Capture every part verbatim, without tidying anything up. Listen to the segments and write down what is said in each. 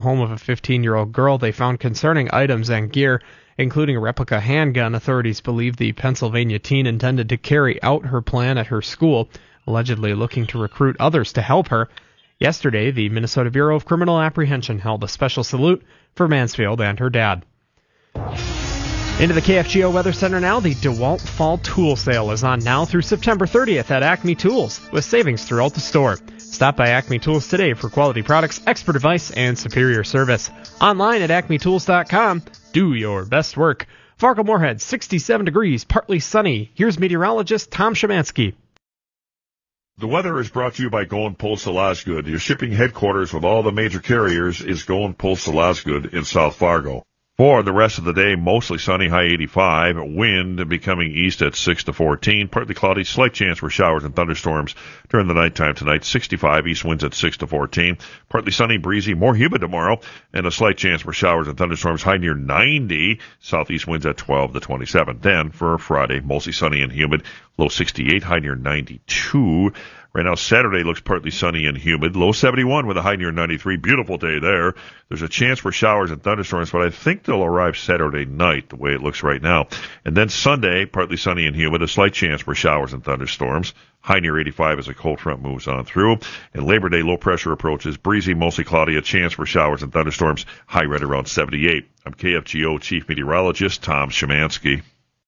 home of a fifteen-year-old girl. They found concerning items and gear, including a replica handgun. Authorities believe the Pennsylvania teen intended to carry out her plan at her school, allegedly looking to recruit others to help her. Yesterday, the Minnesota Bureau of Criminal Apprehension held a special salute for Mansfield and her dad. Into the K F G O Weather Center now. The DeWalt Fall Tool Sale is on now through September thirtieth at Acme Tools, with savings throughout the store. Stop by Acme Tools today for quality products, expert advice, and superior service. Online at acme tools dot com. Do your best work. Fargo-Moorhead, sixty-seven degrees, partly sunny. Here's meteorologist Tom Szymanski. The weather is brought to you by Go and Postal Osgood. Your shipping headquarters with all the major carriers is Go and Postal Osgood in South Fargo. For the rest of the day, mostly sunny, high eighty-five. Wind becoming east at six to fourteen. Partly cloudy, slight chance for showers and thunderstorms during the nighttime tonight. sixty-five, east winds at six to fourteen. Partly sunny, breezy, more humid tomorrow, and a slight chance for showers and thunderstorms, high near ninety. Southeast winds at twelve to twenty-seven. Then for Friday, mostly sunny and humid, low sixty-eight, high near ninety-two. Right now, Saturday looks partly sunny and humid. Low seventy-one with a high near ninety-three. Beautiful day there. There's a chance for showers and thunderstorms, but I think they'll arrive Saturday night, the way it looks right now. And then Sunday, partly sunny and humid. A slight chance for showers and thunderstorms. High near eighty-five as a cold front moves on through. And Labor Day, low pressure approaches. Breezy, mostly cloudy. A chance for showers and thunderstorms. High right around seventy-eight. I'm K F G O Chief Meteorologist Tom Szymanski.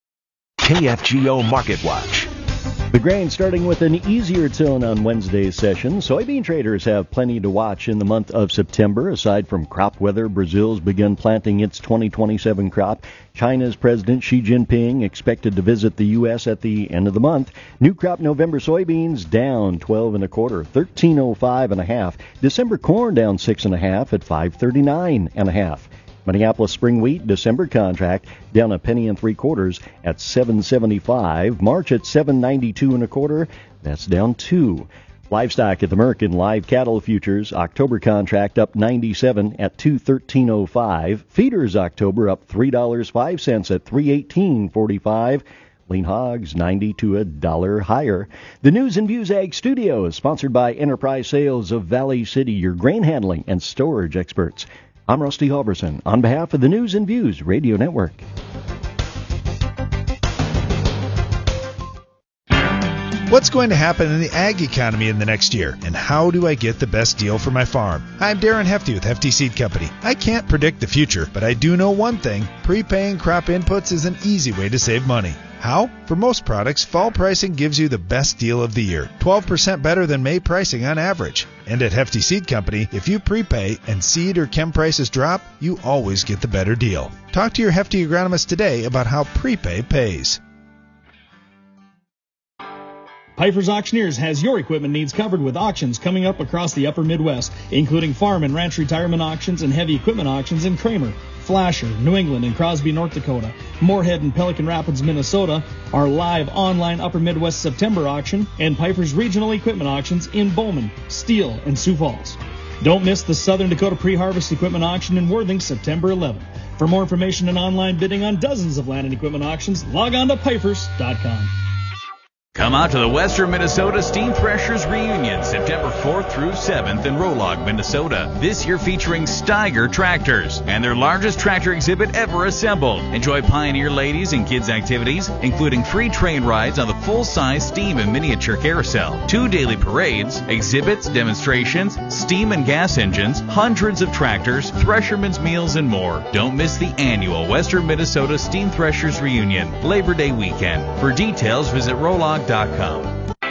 K F G O Market Watch. The grain starting with an easier tone on Wednesday's session. Soybean traders have plenty to watch in the month of September. Aside from crop weather, Brazil's begun planting its twenty twenty-seven crop. China's President Xi Jinping expected to visit the U S at the end of the month. New crop November soybeans down twelve and a quarter, thirteen oh five and a half. December corn down six and a half at five thirty-nine and a half. Minneapolis spring wheat December contract down a penny and three quarters at seven seventy-five. March at seven ninety-two and a quarter. That's down two. Livestock at the Merck and live cattle futures October contract up ninety-seven at two thirteen oh five. Feeders October up three dollars and five cents at three eighteen forty-five. Lean hogs ninety to a dollar higher. The News and Views Ag Studio is sponsored by Enterprise Sales of Valley City, your grain handling and storage experts. I'm Rusty Halverson on behalf of the News and Views Radio Network. What's going to happen in the ag economy in the next year, and how do I get the best deal for my farm? I'm Darren Hefty with Hefty Seed Company. I can't predict the future, but I do know one thing. Prepaying crop inputs is an easy way to save money. How? For most products, fall pricing gives you the best deal of the year, twelve percent better than May pricing on average. And at Hefty Seed Company, if you prepay and seed or chem prices drop, you always get the better deal. Talk to your Hefty agronomist today about how prepay pays. Piper's Auctioneers has your equipment needs covered with auctions coming up across the upper Midwest, including farm and ranch retirement auctions and heavy equipment auctions in Kramer, Flasher, New England, and Crosby, North Dakota. Moorhead and Pelican Rapids, Minnesota, our live online Upper Midwest September auction, and Piper's regional equipment auctions in Bowman, Steele, and Sioux Falls. Don't miss the Southern Dakota Pre-Harvest Equipment Auction in Worthing, September eleventh. For more information and online bidding on dozens of land and equipment auctions, log on to pipers dot com. Come out to the Western Minnesota Steam Threshers Reunion, September fourth through seventh in Rolog, Minnesota. This year featuring Steiger tractors and their largest tractor exhibit ever assembled. Enjoy Pioneer ladies and kids activities, including free train rides on the full-size steam and miniature carousel, two daily parades, exhibits, demonstrations, steam and gas engines, hundreds of tractors, threshermen's meals, and more. Don't miss the annual Western Minnesota Steam Threshers Reunion, Labor Day weekend. For details, visit Rolog dot com.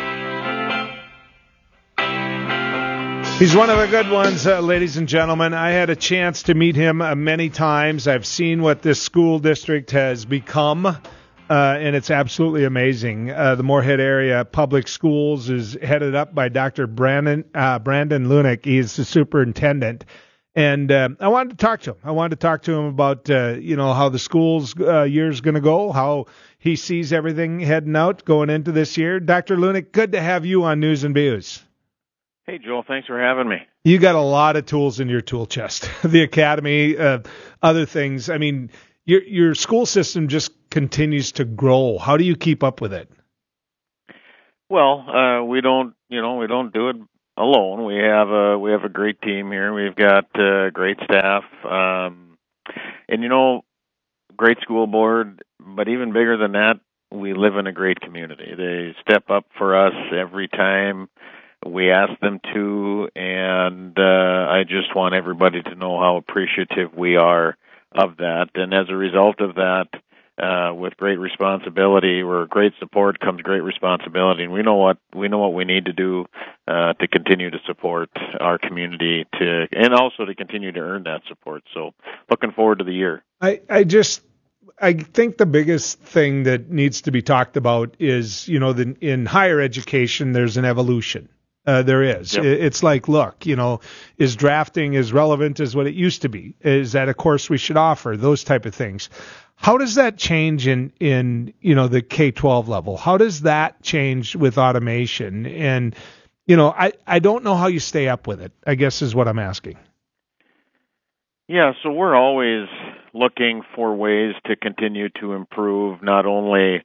He's one of the good ones, uh, ladies and gentlemen. I had a chance to meet him uh, many times. I've seen what this school district has become, uh, and it's absolutely amazing. Uh, the Moorhead Area Public Schools is headed up by Doctor Brandon uh, Brandon Lunick. He's the superintendent. And uh, I wanted to talk to him. I wanted to talk to him about, uh, you know, how the school's uh, year's going to go, how he sees everything heading out going into this year. Doctor Lunick, good to have you on News and Views. Hey, Joel, thanks for having me. You got a lot of tools in your tool chest. The academy, uh, other things. I mean, your your school system just continues to grow. How do you keep up with it? Well, uh, we don't, you know, we don't do it alone. We have a we have a great team here. We've got uh, great staff, um, and you know, great school board. But even bigger than that, we live in a great community. They step up for us every time we ask them to, and uh, I just want everybody to know how appreciative we are of that. And as a result of that, uh, with great responsibility or great support comes great responsibility. And we know what we know what we need to do uh, to continue to support our community, to and also to continue to earn that support. So, looking forward to the year. I, I just. I think the biggest thing that needs to be talked about is, you know, the, in higher education, there's an evolution. Uh, there is. Yep. It's like, look, you know, is drafting as relevant as what it used to be? Is that a course we should offer? Those type of things. How does that change in, in, you know, the K twelve level? How does that change with automation? And, you know, I, I don't know how you stay up with it, I guess is what I'm asking. Yeah, so we're always looking for ways to continue to improve not only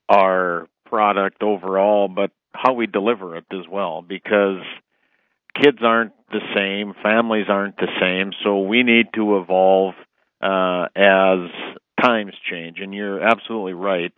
our product overall, but how we deliver it as well, because kids aren't the same, families aren't the same, so we need to evolve uh, as times change. And you're absolutely right.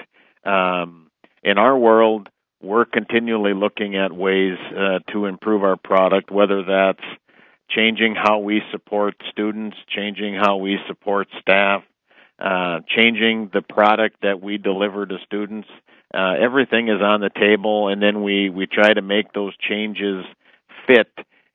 Um, in our world, we're continually looking at ways uh, to improve our product, whether that's changing how we support students, changing how we support staff, uh, changing the product that we deliver to students. Uh, everything is on the table, and then we, we try to make those changes fit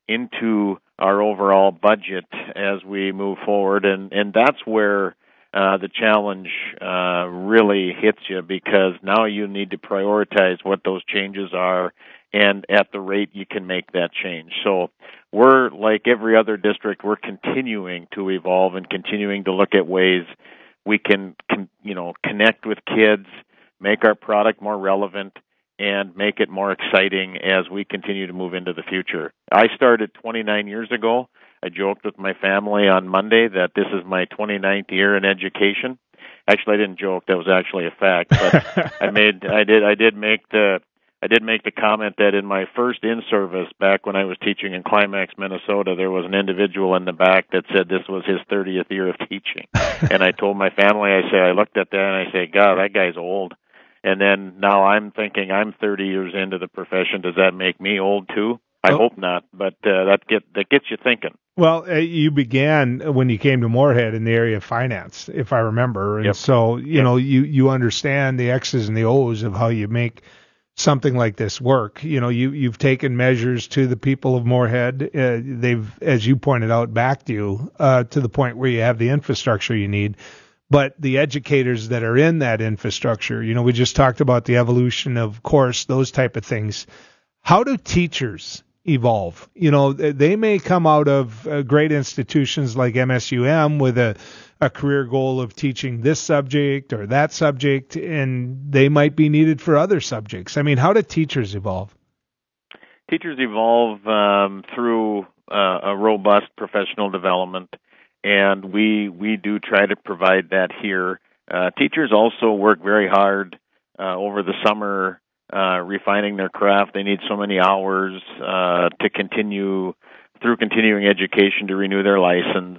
into our overall budget as we move forward. And, and that's where uh, the challenge uh, really hits you, because now you need to prioritize what those changes are and at the rate you can make that change. So we're, like every other district, we're continuing to evolve and continuing to look at ways we can, can you know, connect with kids, make our product more relevant, and make it more exciting as we continue to move into the future. I started twenty-nine years ago. I joked with my family on Monday that this is my twenty-ninth year in education. Actually, I didn't joke. That was actually a fact. But I made, I did, I did make the, I did make the comment that in my first in-service back when I was teaching in Climax, Minnesota, there was an individual in the back that said this was his thirtieth year of teaching. And I told my family, I said, I looked at that and I said, God, that guy's old. And then now I'm thinking I'm thirty years into the profession. Does that make me old too? I oh. hope not, but uh, that get that gets you thinking. Well, uh, you began when you came to Moorhead in the area of finance, if I remember, and yep. so you yep. know you you understand the X's and the O's of how you make something like this work. You know, you you've taken measures to the people of Moorhead. Uh, they've, as you pointed out, backed you uh, to the point where you have the infrastructure you need. But the educators that are in that infrastructure, you know, we just talked about the evolution of course, those type of things. How do teachers evolve? You know, they may come out of uh, great institutions like M S U M with a, a career goal of teaching this subject or that subject, and they might be needed for other subjects. I mean, how do teachers evolve? Teachers evolve um, through uh, a robust professional development. And we we do try to provide that here. Uh, teachers also work very hard uh, over the summer uh, refining their craft. They need so many hours uh, to continue through continuing education to renew their license.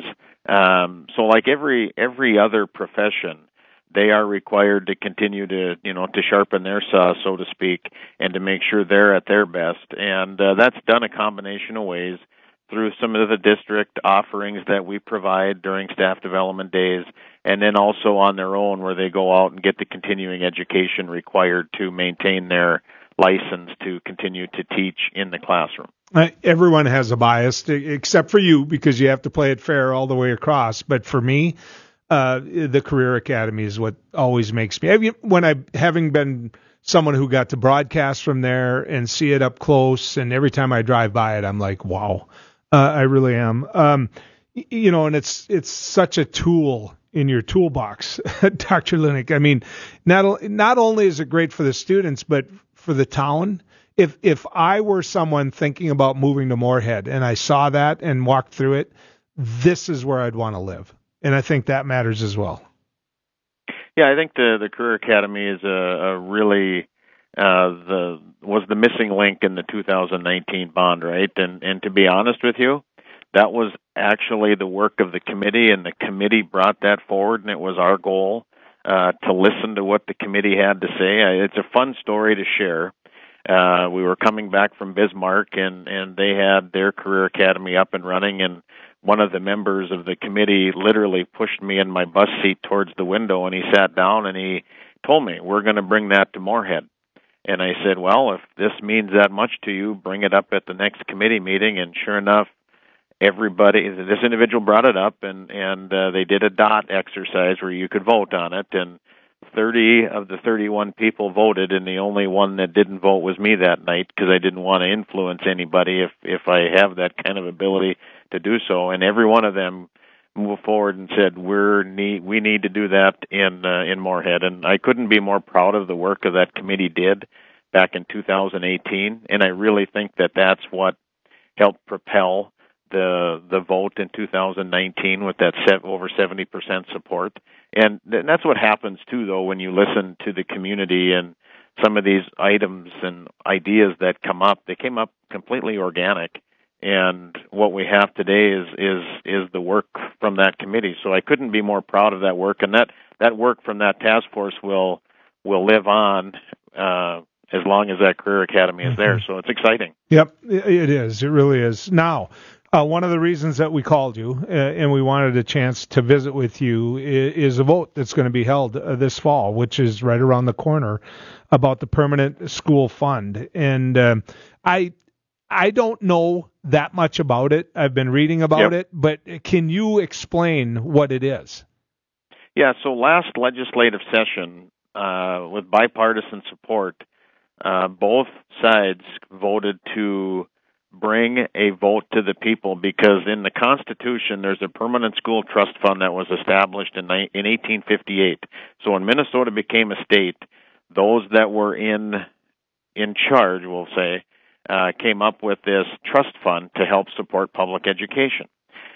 Um, so, like every every other profession, they are required to continue to you know to sharpen their saw, so to speak, and to make sure they're at their best. And uh, that's done a combination of ways, through some of the district offerings that we provide during staff development days, and then also on their own where they go out and get the continuing education required to maintain their license to continue to teach in the classroom. Uh, everyone has a bias, except for you, because you have to play it fair all the way across. But for me, uh, the Career Academy is what always makes me, when I, having been someone who got to broadcast from there and see it up close, and every time I drive by it, I'm like, wow. Uh, I really am. Um, you know, and it's it's such a tool in your toolbox, Doctor Linick. I mean, not not only is it great for the students, but for the town. If if I were someone thinking about moving to Moorhead and I saw that and walked through it, this is where I'd want to live. And I think that matters as well. Yeah, I think the the Career Academy is a, a really uh, the was the missing link in the two thousand nineteen bond, right? And and to be honest with you, that was actually the work of the committee, and the committee brought that forward, and it was our goal uh, to listen to what the committee had to say. It's a fun story to share. Uh, we were coming back from Bismarck, and, and they had their career academy up and running, and one of the members of the committee literally pushed me in my bus seat towards the window, and he sat down and he told me, we're going to bring that to Moorhead. And I said, well, if this means that much to you, bring it up at the next committee meeting. And sure enough, everybody, this individual brought it up, and, and uh, they did a dot exercise where you could vote on it, and thirty of the thirty-one people voted, and the only one that didn't vote was me that night, because I didn't want to influence anybody if, if I have that kind of ability to do so. And every one of them moved forward and said, we're need, we need to do that in uh, in Moorhead. And I couldn't be more proud of the work that that committee did back in two thousand eighteen, and I really think that that's what helped propel the the vote in two thousand nineteen with that set, over seventy percent support. And th- that's what happens, too, though, when you listen to the community and some of these items and ideas that come up. They came up completely organic. And what we have today is is is the work from that committee. So I couldn't be more proud of that work. And that, that work from that task force will will live on uh, as long as that Career Academy is there. So it's exciting. Yep, it is. It really is. Now, Uh, one of the reasons that we called you uh, and we wanted a chance to visit with you is, is a vote that's going to be held uh, this fall, which is right around the corner, about the permanent school fund. And uh, I I don't know that much about it. I've been reading about yep. it, but can you explain what it is? Yeah, so last legislative session, uh, with bipartisan support, uh, both sides voted to bring a vote to the people, because in the Constitution there's a permanent school trust fund that was established in in eighteen fifty-eight. So when Minnesota became a state, those that were in in charge, we'll say, uh, came up with this trust fund to help support public education.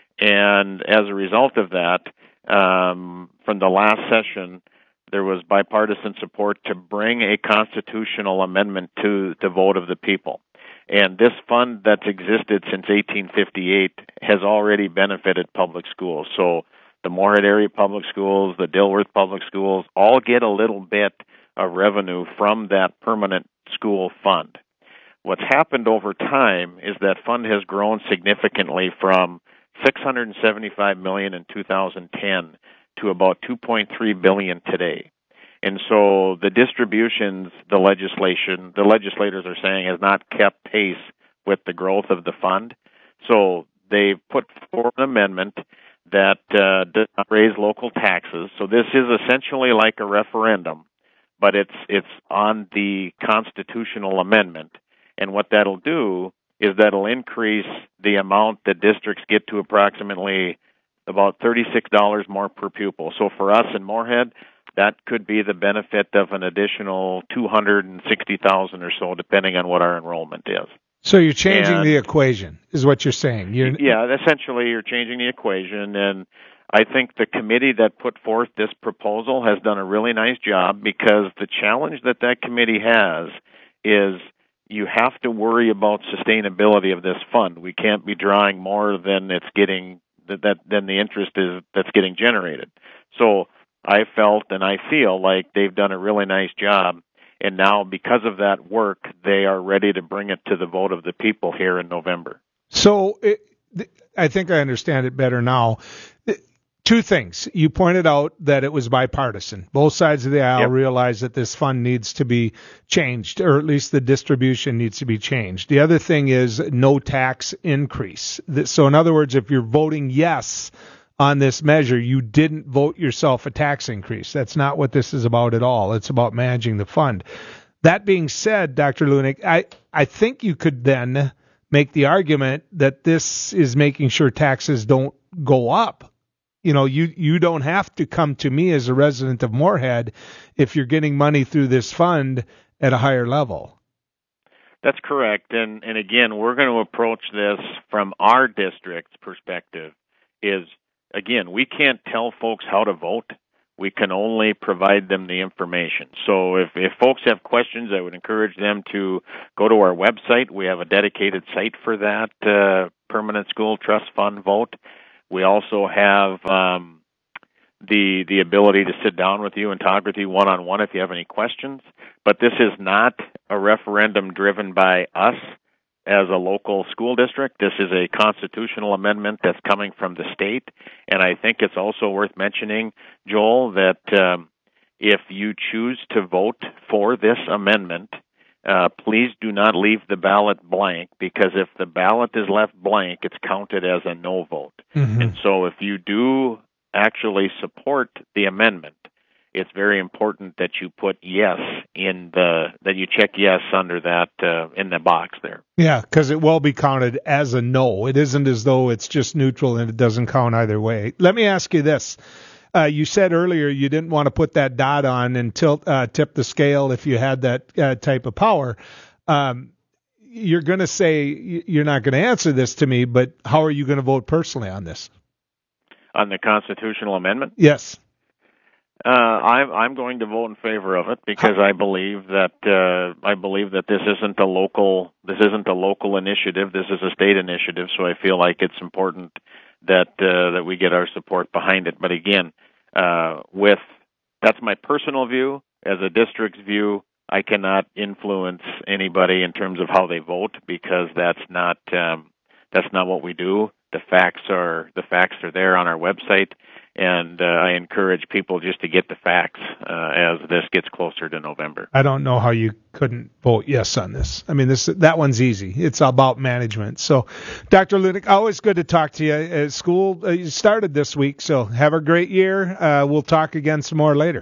And as a result of that, um, from the last session, there was bipartisan support to bring a constitutional amendment to the vote of the people. And this fund that's existed since eighteen fifty-eight has already benefited public schools. So the Moorhead area public schools, the Dilworth public schools, all get a little bit of revenue from that permanent school fund. What's happened over time is that fund has grown significantly from six hundred seventy-five million dollars in two thousand ten to about two point three billion dollars today. And so the distributions, the legislation, the legislators are saying has not kept pace with the growth of the fund. So they've put forward an amendment that uh, does not raise local taxes. So this is essentially like a referendum, but it's it's on the constitutional amendment. And what that'll do is that'll increase the amount that districts get to approximately about thirty-six dollars more per pupil. So for us in Moorhead, that could be the benefit of an additional two hundred sixty thousand or so, depending on what our enrollment is. So you're changing and, the equation, is what you're saying. You're... Yeah, essentially you're changing the equation, and I think the committee that put forth this proposal has done a really nice job, because the challenge that that committee has is you have to worry about sustainability of this fund. We can't be drawing more than it's getting that, that than the interest is that's getting generated. So I felt and I feel like they've done a really nice job, and now because of that work, they are ready to bring it to the vote of the people here in November. So it, I think I understand it better now. Two things. You pointed out that it was bipartisan. Both sides of the aisle yep. realize that this fund needs to be changed, or at least the distribution needs to be changed. The other thing is no tax increase. So in other words, if you're voting yes on this measure, you didn't vote yourself a tax increase. That's not what this is about at all. It's about managing the fund. That being said, Doctor Luenick, I, I think you could then make the argument that this is making sure taxes don't go up. You know, you, you don't have to come to me as a resident of Moorhead if you're getting money through this fund at a higher level. That's correct. And, and again, we're going to approach this from our district's perspective is, again, we can't tell folks how to vote. We can only provide them the information. So if, if folks have questions, I would encourage them to go to our website. We have a dedicated site for that, uh, Permanent School Trust Fund vote. We also have um, the the ability to sit down with you and talk with you one-on-one if you have any questions. But this is not a referendum driven by us as a local school district. This is a constitutional amendment that's coming from the state. And I think it's also worth mentioning, Joel, that um, if you choose to vote for this amendment, uh, please do not leave the ballot blank, because if the ballot is left blank, it's counted as a no vote. Mm-hmm. And so if you do actually support the amendment, it's very important that you put yes in the, that you check yes under that, uh, in the box there. Yeah, because it will be counted as a no. It isn't as though it's just neutral and it doesn't count either way. Let me ask you this. Uh, you said earlier you didn't want to put that dot on and tilt, uh, tip the scale if you had that uh, type of power. Um, you're going to say you're not going to answer this to me, but how are you going to vote personally on this? On the constitutional amendment? Yes. Uh, I'm I'm going to vote in favor of it because I believe that uh, I believe that this isn't a local this isn't a local initiative. This is a state initiative. So I feel like it's important that uh, that we get our support behind it. But again, uh, with that's my personal view. As a district's view, I cannot influence anybody in terms of how they vote because that's not um, that's not what we do. The facts are the facts are there on our website. And uh, I encourage people just to get the facts uh, as this gets closer to November. I don't know how you couldn't vote yes on this. I mean, this that one's easy. It's about management. So, Doctor Ludick, always good to talk to you. Uh, school uh, you started this week, so have a great year. Uh, we'll talk again some more later.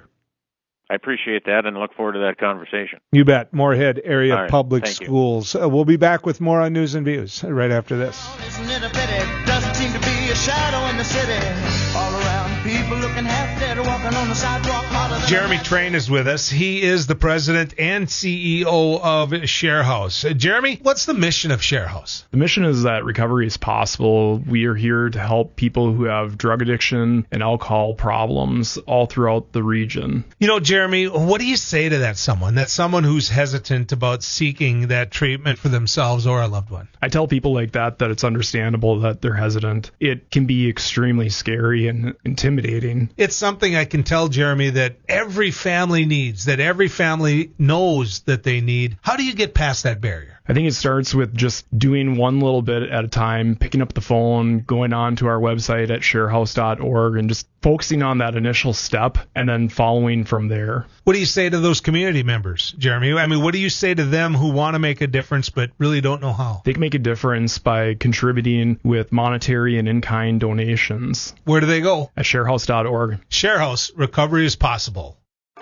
I appreciate that and look forward to that conversation. You bet. Moorhead Area right, Public Schools. Uh, we'll be back with more on News and Views right after this. Isn't it a pity? Doesn't seem to be a shadow in the city. All around, people looking half dead, walking on the sidewalk. Jeremy Train is with us. He is the president and C E O of ShareHouse. Uh, Jeremy, what's the mission of ShareHouse? The mission is that recovery is possible. We are here to help people who have drug addiction and alcohol problems all throughout the region. You know, Jeremy, what do you say to that someone, that someone who's hesitant about seeking that treatment for themselves or a loved one? I tell people like that that it's understandable that they're hesitant. It can be extremely scary and intimidating. It's something I can tell, Jeremy, that every family needs, that every family knows that they need. How do you get past that barrier? I think it starts with just doing one little bit at a time, picking up the phone, going on to our website at sharehouse dot org and just focusing on that initial step and then following from there. What do you say to those community members, Jeremy? I mean, what do you say to them who want to make a difference but really don't know how? They can make a difference by contributing with monetary and in-kind donations. Where do they go? At sharehouse dot org. ShareHouse, recovery is possible.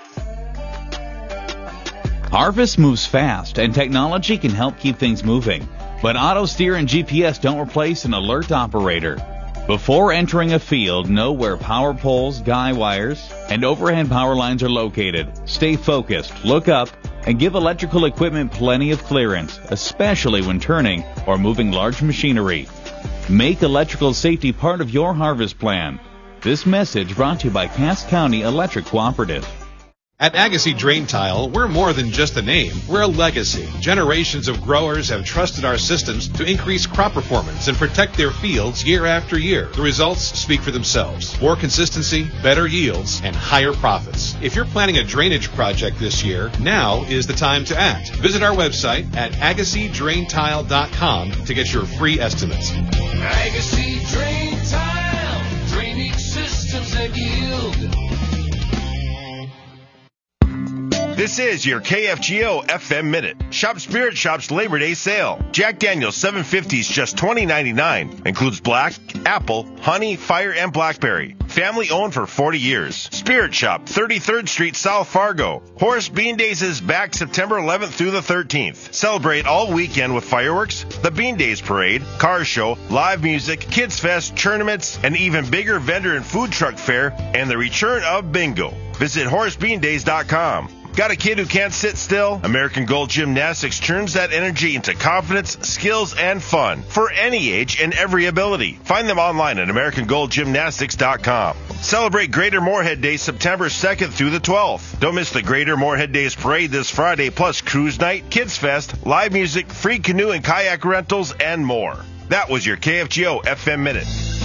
Harvest moves fast, and technology can help keep things moving. But auto steer and G P S don't replace an alert operator. Before entering a field, know where power poles, guy wires, and overhead power lines are located. Stay focused, look up, and give electrical equipment plenty of clearance, especially when turning or moving large machinery. Make electrical safety part of your harvest plan. This message brought to you by Cass County Electric Cooperative. At Agassiz Drain Tile, we're more than just a name. We're a legacy. Generations of growers have trusted our systems to increase crop performance and protect their fields year after year. The results speak for themselves. More consistency, better yields, and higher profits. If you're planning a drainage project this year, now is the time to act. Visit our website at agassiz drain tile dot com to get your free estimates. Agassiz Drain Tile, drainage systems that yield. This is your K F G O F M Minute. Shop Spirit Shop's Labor Day sale. Jack Daniel's seven fifty is just twenty ninety-nine. Includes black, apple, honey, fire, and blackberry. Family owned for forty years. Spirit Shop, thirty-third Street, South Fargo. Horace Bean Days is back September eleventh through the thirteenth. Celebrate all weekend with fireworks, the Bean Days Parade, car show, live music, Kids Fest, tournaments, an even bigger vendor and food truck fair, and the return of bingo. Visit horace bean days dot com. Got a kid who can't sit still? American Gold Gymnastics turns that energy into confidence, skills, and fun for any age and every ability. Find them online at American Gold Gymnastics dot com. Celebrate Greater Moorhead Day September second through the twelfth. Don't miss the Greater Moorhead Days Parade this Friday, plus Cruise Night, Kids Fest, live music, free canoe and kayak rentals, and more. That was your K F G O F M Minute.